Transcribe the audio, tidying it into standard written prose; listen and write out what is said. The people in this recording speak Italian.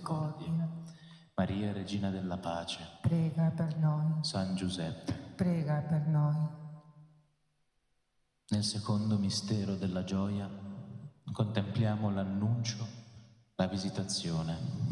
misericordia. Maria, Regina della Pace, prega per noi. San Giuseppe, prega per noi. Nel secondo mistero della gioia contempliamo l'annuncio, la visitazione.